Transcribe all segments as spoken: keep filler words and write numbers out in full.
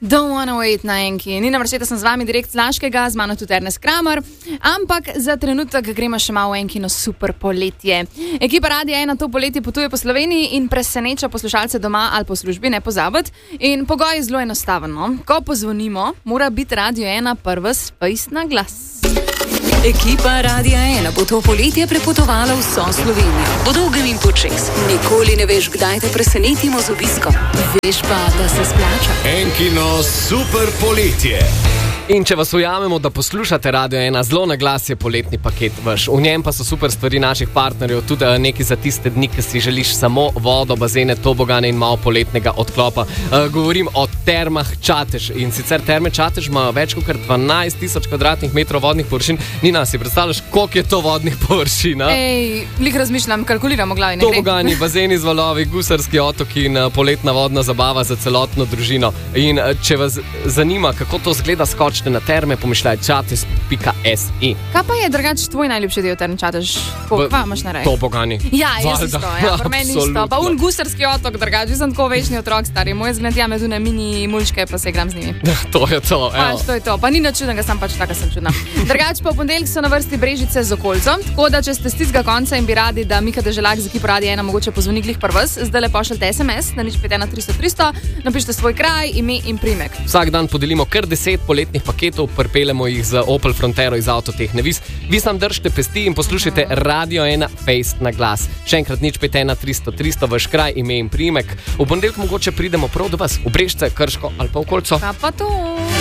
Don't wanna wait na enki. Nina Vršeta sem z vami direkt z Laškega, z mano tudi Ernest Kramer, ampak za trenutek gremo še malo enkino super poletje. Ekipa Radia ena to poletje potuje po Sloveniji in preseneča poslušalce doma ali po službi, ne pozabiti. In pogoj je zelo enostaven. No? Ko pozvonimo, mora biti Radio ena prva spejst na glas. Ekipa Radia ena bo to poletje prepotovala vso Slovenijo. Po dolgem in počez. Nikoli ne veš, kdaj te presenetimo z obiskom. Veš pa, da se splača. Enkino super poletje. In če vas ujamemo, da poslušate Radio ena, zelo na glas je poletni paket vaš. V njem pa so super stvari naših partnerjev, tudi neki za tiste dni, ki si želiš samo vodo, bazene, tobogane in malo poletnega odklopa. Uh, govorim o termah Čatež. In sicer terme Čatež ima več kot dvanajst tisoč kvadratnih metrov vodnih površin. Nina, si predstavljaš, koliko je to vodnih površin? Ej, lik razmišljam, kalkuliramo glavi. Tobogani, bazeni z valovi, gusarski otoki in poletna vodna zabava za celotno družino. In če vas zanima, kako to zgleda, skoč na terme, pomišljaj čatež pika es i. Kaj pa je drugače tvoj najljubši del term Čatež? Kva imaš na reji? Tobogani. Ja, jaz isto, ja, pri meni isto. Pa un gusarski otok drugače, vi sem tako večni otrok stari. Moj zgled ja me tu ne mini mulčke, pa se igram z njimi. To je to, evo. Pač, to je to. Pa ni nič čudnega, sem pač taka sem čudna. Drugače pa v ponedeljek so na vrsti Brežice z Okolcem, tako da če ste s tistega konca in bi radi, da Mika Deželak z ekipo Radia ena mogoče pozvoni glih pri vas, zdaj le pošljite es em es na nič pet ena tristo tristo, napišite svoj kraj, ime in priimek. Vsak dan podelimo kar deset poletnih paketov, pripeljemo jih z Opel Frontero iz Avtotehne Vis. Vi sam držite pesti in poslušajte Radio ena fejst na glas. Še enkrat nič pet ena tristo tristo, vaš kraj, ime in priimek. V ponedeljek mogoče pridemo prav do vas, v Brežice, Krško ali pa v Kolco. Pa pa to.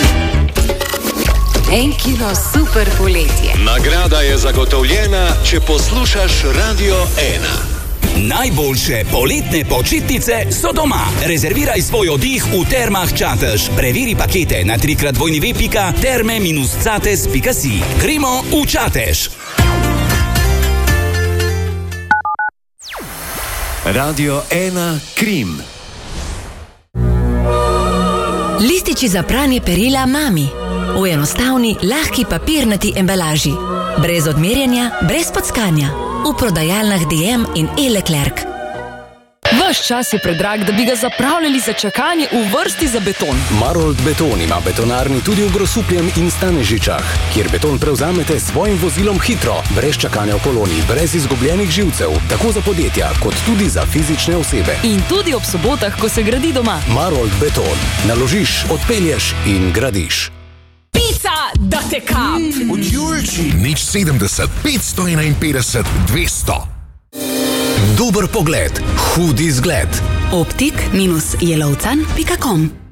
Enkino super poletje. Nagrada je zagotovljena, če poslušaš Radio ena. Najboljše poletne počitnice so doma. Rezerviraj svoj oddih v termah Čatež. Preveri pakete na trikrat dvojni ve pika terme minus cates pika si. Gremo v Čatež. Radio ena Krim. Lističi za pranje perila Mami. V enostavni, lahki papirnati embalaži. Brez odmerjanja, brez pockanja. V prodajalnah D M in E-Leclerc. Vaš čas je predrag, da bi ga zapravljali za čakanje v vrsti za beton. Marold Beton ima betonarni tudi v Grosupljem in Stanežičah, kjer beton prevzamete s svojim vozilom hitro, brez čakanja v koloni, brez izgubljenih živcev, tako za podjetja, kot tudi za fizične osebe. In tudi ob sobotah, ko se gradi doma. Marold Beton. Naložiš, odpelješ in gradiš. Pica, da te kap! Od Julči. Nič sedemdeset, petsto enainpetdeset, dvesto. Dober pogled, hud izgled. optik minus jelovcan pika com